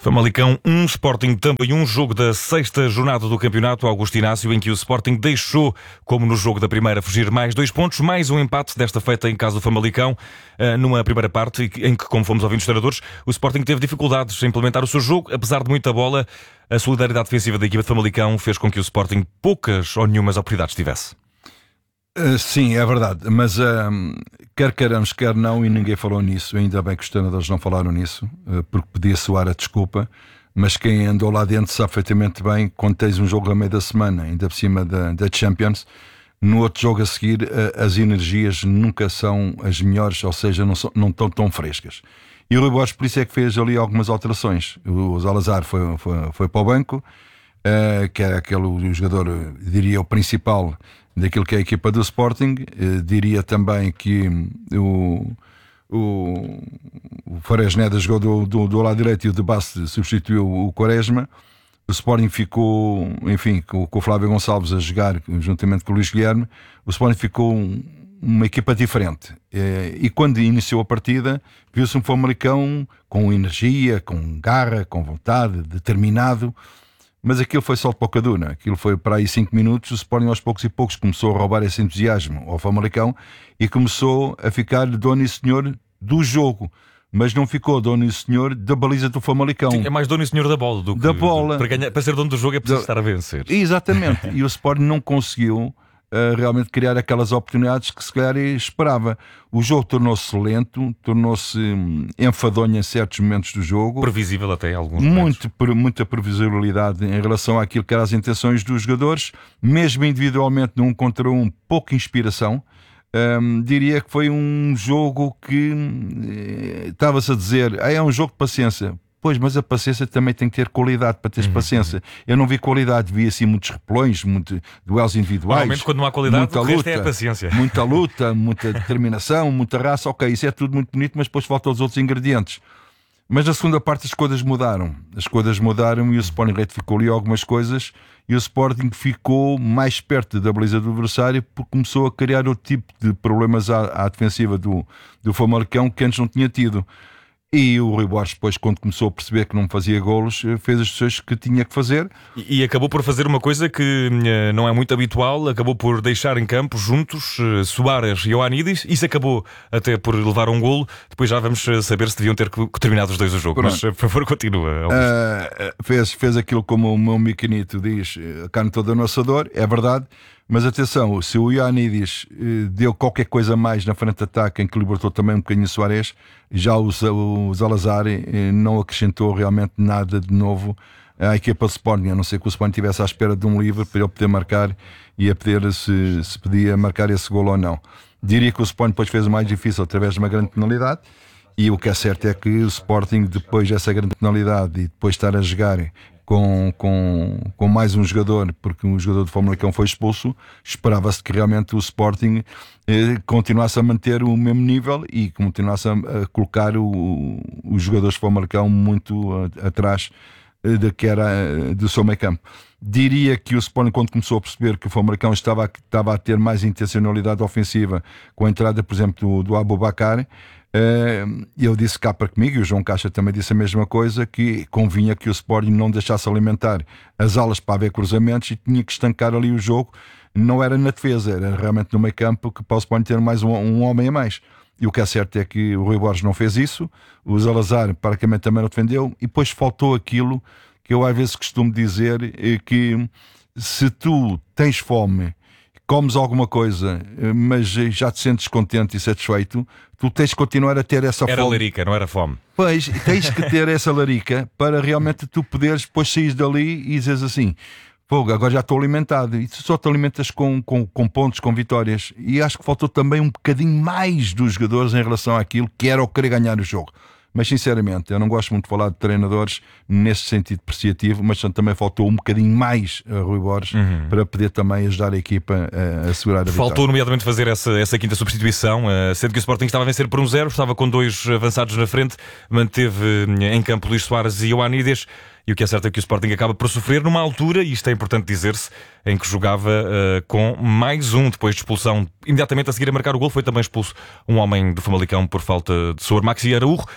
Famalicão 1, Sporting também 1, jogo da 6ª jornada do campeonato Augusto Inácio, em que o Sporting deixou, como no jogo da primeira, fugir mais 2 pontos, mais um empate, desta feita em casa do Famalicão, numa primeira parte, em que, como fomos ouvindo os treinadores, o Sporting teve dificuldades em implementar o seu jogo, apesar de muita bola. A solidariedade defensiva da equipa de Famalicão fez com que o Sporting poucas ou nenhumas oportunidades tivesse. Sim, é verdade, mas quer queiramos, quer não, e ninguém falou nisso, ainda bem que os treinadores não falaram nisso, porque podia soar a desculpa, mas quem andou lá dentro sabe perfeitamente bem, quando tens um jogo a meio da semana, ainda por cima da Champions, no outro jogo a seguir as energias nunca são as melhores, ou seja, não estão tão frescas. E o Rui Borges por isso é que fez ali algumas alterações. O Zalazar foi para o banco, que era aquele jogador, diria, o principal daquilo que é a equipa do Sporting. Diria também que o Fares Neda jogou do lado direito e o De Basse substituiu o Quaresma. O Sporting ficou, enfim, com o Flávio Gonçalves a jogar juntamente com o Luís Guilherme. O Sporting ficou uma equipa diferente. E quando iniciou a partida, viu-se um Famalicão com energia, com garra, com vontade, determinado. Mas aquilo foi só de pouca duna. Aquilo foi para aí 5 minutos. O Sporting aos poucos e poucos começou a roubar esse entusiasmo ao Famalicão e começou a ficar dono e senhor do jogo. Mas não ficou dono e senhor da baliza do Famalicão. Sim, é mais dono e senhor da bola do que da bola. Para ser dono do jogo é preciso estar a vencer. Exatamente. E o Sporting não conseguiu realmente criar aquelas oportunidades que se calhar esperava. O jogo tornou-se lento, tornou-se enfadonho em certos momentos do jogo. Previsível até alguns momentos. Muita previsibilidade em relação àquilo que eram as intenções dos jogadores, mesmo individualmente num contra um, pouca inspiração. Diria que foi um jogo que estava-se a dizer, é um jogo de paciência. Pois, mas a paciência também tem que ter qualidade para teres paciência. Eu não vi qualidade, vi assim muitos repelões, duelos individuais. Normalmente quando não há qualidade, muita o resto luta, é a paciência. Muita luta, muita determinação, muita raça, ok, isso é tudo muito bonito, mas depois faltam os outros ingredientes. Mas na segunda parte as coisas mudaram. As coisas mudaram e o Sporting retificou ali algumas coisas e o Sporting ficou mais perto da baliza do adversário porque começou a criar outro tipo de problemas à defensiva do Famalicão que antes não tinha tido. E o Rui Borges depois, quando começou a perceber que não fazia golos, fez as coisas que tinha que fazer. E acabou por fazer uma coisa que não é muito habitual, acabou por deixar em campo juntos Soares e Ioannidis. Isso acabou até por levar a um golo. Depois já vamos saber se deviam ter terminado os dois o jogo. Pronto. Mas por favor, continua. Fez aquilo como o meu Micanito diz, a carne toda no assador, é verdade. Mas atenção, se o Ioannidis deu qualquer coisa mais na frente de ataque, em que libertou também um bocadinho o Soares, já o Zalazar não acrescentou realmente nada de novo à equipa do Sporting, a não ser que o Sporting estivesse à espera de um livre para ele poder marcar e a poder se podia marcar esse golo ou não. Diria que o Sporting depois fez o mais difícil através de uma grande penalidade, e o que é certo é que o Sporting, depois dessa grande penalidade e depois estar a jogar com mais um jogador, porque um jogador do Famalicão foi expulso, esperava-se que realmente o Sporting continuasse a manter o mesmo nível e continuasse a colocar os jogadores do Famalicão muito atrás que era do seu meio campo. Diria que o Sporting, quando começou a perceber que o Famalicão estava a ter mais intencionalidade ofensiva com a entrada, por exemplo, do Aboubakar, eu disse cá para comigo, e o João Caixa também disse a mesma coisa, que convinha que o Sporting não deixasse alimentar as alas para haver cruzamentos e tinha que estancar ali o jogo. Não era na defesa, era realmente no meio campo, que para o Sporting ter mais um homem a mais. E o que é certo é que o Rui Borges não fez isso, o Zalazar praticamente também não defendeu, e depois faltou aquilo que eu às vezes costumo dizer, que se tu tens fome, comes alguma coisa, mas já te sentes contente e satisfeito, tu tens de continuar a ter essa fome. Era larica, não era fome. Pois, tens que ter essa larica para realmente tu poderes depois sair dali e dizeres assim, fogo, agora já estou alimentado. E tu só te alimentas com pontos, com vitórias. E acho que faltou também um bocadinho mais dos jogadores em relação àquilo que era o querer ganhar o jogo. Mas sinceramente, eu não gosto muito de falar de treinadores nesse sentido depreciativo, mas também faltou um bocadinho mais a Rui Borges para poder também ajudar a equipa a segurar a vitória. Faltou nomeadamente fazer essa quinta substituição, sendo que o Sporting estava a vencer por 1-0, estava com 2 avançados na frente, manteve em campo Luís Soares e Ioannidis. E o que é certo é que o Sporting acaba por sofrer numa altura, e isto é importante dizer-se, em que jogava com mais um depois de expulsão. Imediatamente a seguir a marcar o gol foi também expulso um homem do Famalicão por falta de suor, Maxi Araújo.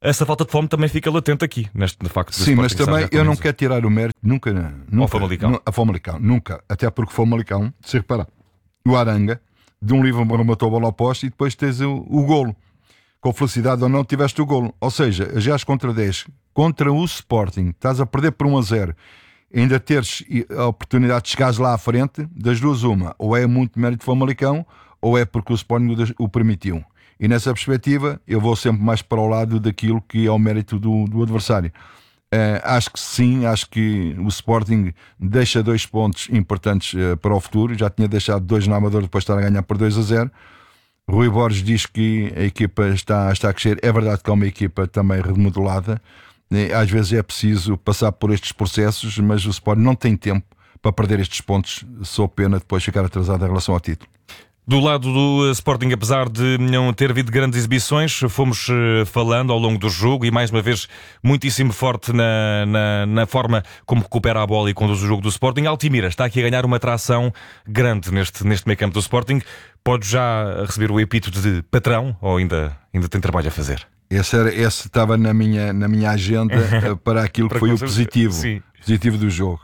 essa falta de fome também fica latente aqui, neste facto. Sim, mas também eu não quero tirar o mérito nunca ao Famalicão. A Famalicão, nunca. Até porque o Famalicão, se reparar, o Aranga, de um livro matou a bola ao poste e depois tens o golo. Com felicidade ou não, tiveste o golo. Ou seja, já contra 10, contra o Sporting, estás a perder por 1-0, ainda teres a oportunidade de chegares lá à frente, das duas uma, ou é muito mérito do Famalicão, ou é porque o Sporting o permitiu. E nessa perspectiva, eu vou sempre mais para o lado daquilo que é o mérito do adversário. Acho que sim, acho que o Sporting deixa 2 pontos importantes para o futuro. Já tinha deixado 2 na Amadora depois de estar a ganhar por 2-0. Rui Borges diz que a equipa está a crescer. É verdade que é uma equipa também remodelada. Às vezes é preciso passar por estes processos, mas o Sporting não tem tempo para perder estes pontos, só pena depois ficar atrasado em relação ao título. Do lado do Sporting, apesar de não ter havido grandes exibições, fomos falando ao longo do jogo e mais uma vez muitíssimo forte na forma como recupera a bola e conduz o jogo do Sporting. Altimira está aqui a ganhar uma atração grande neste meio campo do Sporting. Pode já receber o epíteto de patrão ou ainda tem trabalho a fazer? Esse estava na minha agenda para aquilo que foi o positivo do jogo.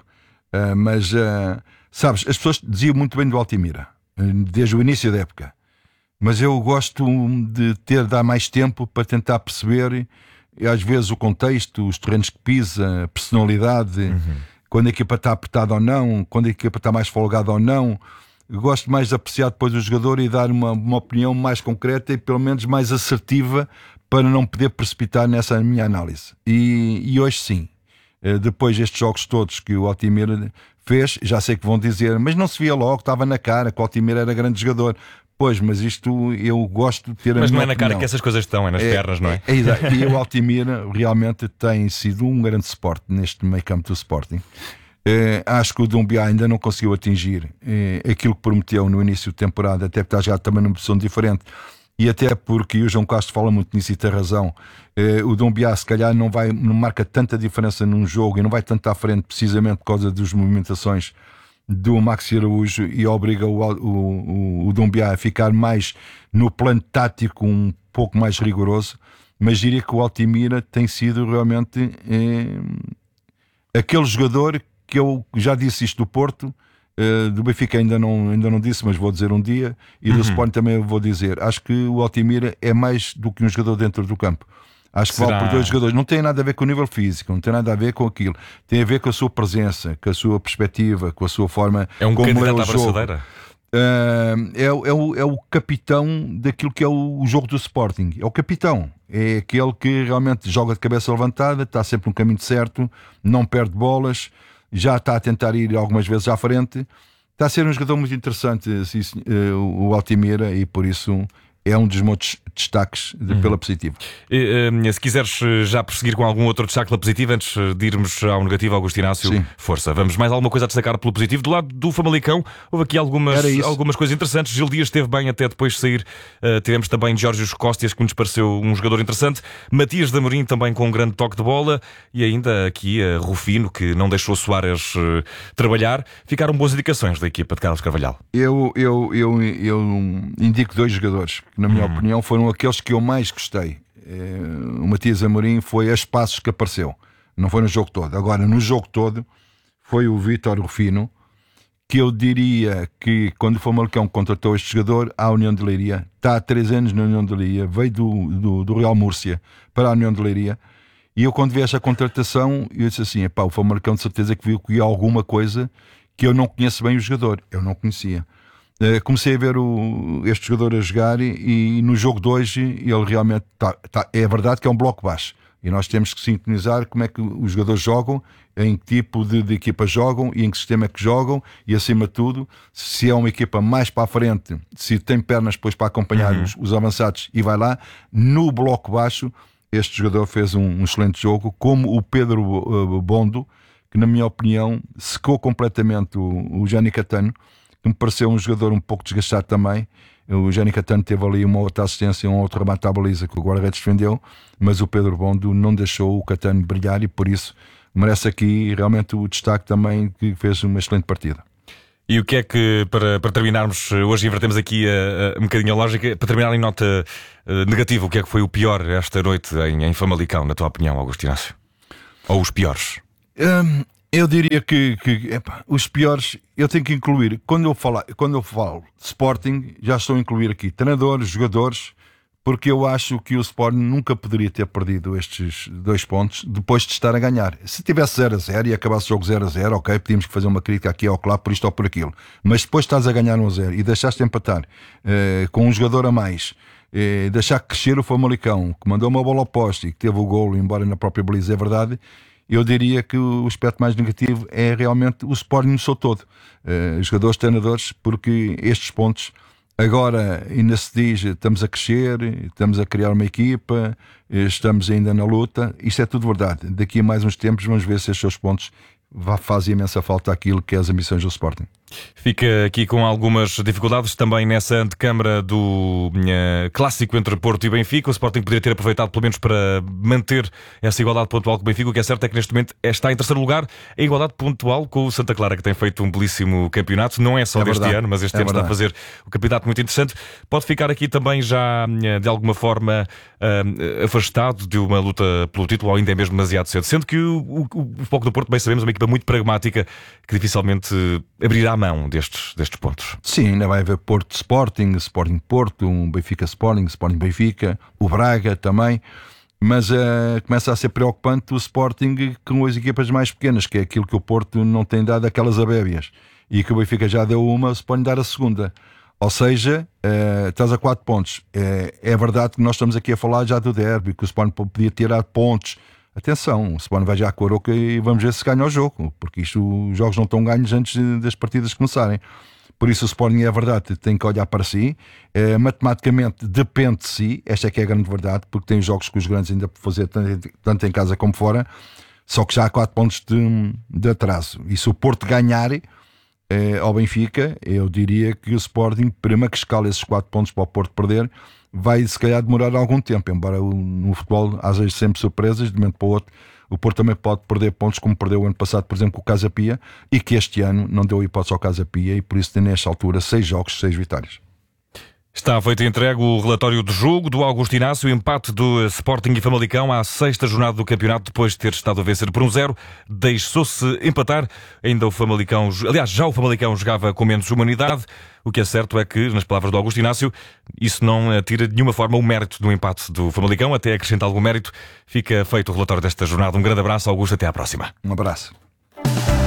Sabes, as pessoas diziam muito bem do Altimira desde o início da época, mas eu gosto de dar mais tempo para tentar perceber às vezes o contexto, os terrenos que pisa, a personalidade, quando a equipa está apertada ou não, quando a equipa está mais folgada ou não. Eu gosto mais de apreciar depois o jogador e dar uma opinião mais concreta e pelo menos mais assertiva para não poder precipitar nessa minha análise. E hoje sim, depois destes jogos todos que o Altimira fez, já sei que vão dizer, mas não se via logo, estava na cara que o Altimira era grande jogador. Pois, mas isto eu gosto de ter a minha opinião. Mas não é na cara que essas coisas estão, é nas pernas, não é? É exato. E o Altimira realmente tem sido um grande suporte neste meio campo do Sporting. Acho que o Doumbia ainda não conseguiu atingir aquilo que prometeu no início de temporada, até porque está a jogar também numa posição diferente. E até porque o João Castro fala muito nisso e tem razão. O Doumbia se calhar não marca tanta diferença num jogo e não vai tanto à frente precisamente por causa das movimentações do Maxi Araújo e obriga o Doumbia a ficar mais no plano tático, um pouco mais rigoroso, mas diria que o Altimira tem sido realmente aquele jogador que eu já disse isto do Porto, do Benfica ainda não disse, mas vou dizer um dia, e do Sporting também vou dizer. Acho que o Altimira é mais do que um jogador dentro do campo. Acho que vale por 2 jogadores. Não tem nada a ver com o nível físico, não tem nada a ver com aquilo. Tem a ver com a sua presença, com a sua perspectiva, com a sua forma como lê o jogo. É o capitão daquilo que é o jogo do Sporting. É o capitão. É aquele que realmente joga de cabeça levantada, está sempre no caminho certo, não perde bolas, já está a tentar ir algumas vezes à frente. Está a ser um jogador muito interessante, o Altimira, e por isso é um dos meus destaques pela positiva. Se quiseres já prosseguir com algum outro destaque pela positiva, antes de irmos ao negativo, Augusto Inácio, sim, força. Vamos, mais alguma coisa a destacar pelo positivo? Do lado do Famalicão, houve aqui algumas coisas interessantes. Gil Dias esteve bem até depois de sair. Tivemos também Jorge Cóstias, que nos pareceu um jogador interessante. Matias de Amorim também com um grande toque de bola. E ainda aqui Rufino, que não deixou Soares trabalhar. Ficaram boas indicações da equipa de Carlos Carvalhal. Eu indico 2 jogadores que, na minha opinião, foram aqueles que eu mais gostei. O Matias Amorim foi a espaços que apareceu, não foi no jogo todo. Agora, no jogo todo, foi o Vítor Rufino, que eu diria que quando o Famalicão contratou este jogador à União de Leiria, está há 3 anos na União de Leiria, veio do Real Múrcia para a União de Leiria, e eu quando vi esta contratação, eu disse assim, o Famalicão de certeza que viu que alguma coisa que eu não conheço bem o jogador, eu não conhecia. Comecei a ver este jogador a jogar e no jogo de hoje ele realmente é verdade que é um bloco baixo e nós temos que sintonizar como é que os jogadores jogam, em que tipo de equipa jogam e em que sistema é que jogam, e acima de tudo, se é uma equipa mais para a frente, se tem pernas depois para acompanhar os avançados e vai lá. No bloco baixo este jogador fez um excelente jogo, como o Pedro Bondo, que na minha opinião secou completamente o Gianni Catano, que me pareceu um jogador um pouco desgastado também. O Gianni Catano teve ali uma outra assistência, um outro remate à baliza que o guarda-redes defendeu, mas o Pedro Bondo não deixou o Catano brilhar e por isso merece aqui realmente o destaque também, que fez uma excelente partida. E o que é que, para terminarmos, hoje invertemos aqui um bocadinho a lógica, para terminar em nota negativa, o que é que foi o pior esta noite em Famalicão, na tua opinião, Augusto Inácio? Ou os piores? Eu diria que os piores eu tenho que incluir. Quando eu falo de Sporting, já estou a incluir aqui treinadores, jogadores, porque eu acho que o Sporting nunca poderia ter perdido estes 2 pontos depois de estar a ganhar. Se tivesse 0-0 e acabasse o jogo 0-0, ok, podíamos fazer uma crítica aqui ou lá por isto ou por aquilo. Mas depois estás a ganhar 1-0 e deixaste empatar com um jogador a mais, deixar crescer o Famalicão, que mandou uma bola ao poste e que teve o golo, embora na própria baliza, é verdade. Eu diria que o aspecto mais negativo é realmente o Sporting no seu todo. Jogadores, treinadores, porque estes pontos agora ainda se diz, estamos a crescer, estamos a criar uma equipa, estamos ainda na luta. Isto é tudo verdade. Daqui a mais uns tempos vamos ver se estes seus pontos fazem imensa falta àquilo que é as ambições do Sporting. Fica aqui com algumas dificuldades também nessa antecâmara do clássico entre Porto e Benfica. O Sporting poderia ter aproveitado pelo menos para manter essa igualdade pontual com o Benfica. O que é certo é que neste momento está em terceiro lugar a igualdade pontual com o Santa Clara, que tem feito um belíssimo campeonato. Não é só deste ano, mas este ano está a fazer o campeonato muito interessante. Pode ficar aqui também já de alguma forma afastado de uma luta pelo título, ou ainda é mesmo demasiado cedo. Sendo que o Foco do Porto, bem sabemos, é uma equipa muito pragmática que dificilmente abrirá a mão destes pontos. Sim, ainda vai haver Porto Sporting, Sporting Porto, um Benfica Sporting, Sporting Benfica, o Braga também, mas começa a ser preocupante o Sporting com as equipas mais pequenas, que é aquilo que o Porto não tem dado, aquelas abébias, e que o Benfica já deu uma, se pode dar a segunda. Ou seja, estás a 4 pontos. É verdade que nós estamos aqui a falar já do derby, que o Sporting podia tirar pontos. Atenção, o Sporting vai já com a Aroca e vamos ver se ganha o jogo, porque os jogos não estão ganhos antes das partidas começarem. Por isso o Sporting, é verdade, tem que olhar para si. Matematicamente depende de si, esta é que é a grande verdade, porque tem jogos que os grandes ainda por fazer tanto em casa como fora, só que já há 4 pontos de atraso. E se o Porto ganhar ao Benfica, eu diria que o Sporting, primeiro que escala esses 4 pontos para o Porto perder, vai se calhar demorar algum tempo, embora no futebol haja sempre surpresas de um momento para o outro. O Porto também pode perder pontos, como perdeu o ano passado, por exemplo, com o Casa Pia, e que este ano não deu hipótese ao Casa Pia, e por isso tem nesta altura 6 jogos, 6 vitórias. Está feito e entregue o relatório de jogo do Augusto Inácio, o empate do Sporting e Famalicão à 6ª jornada do campeonato, depois de ter estado a vencer por 1-0, deixou-se empatar. Ainda o Famalicão, aliás, já o Famalicão jogava com menos humanidade. O que é certo é que, nas palavras do Augusto Inácio, isso não tira de nenhuma forma o mérito do empate do Famalicão, até acrescenta algum mérito. Fica feito o relatório desta jornada. Um grande abraço, Augusto, até à próxima. Um abraço.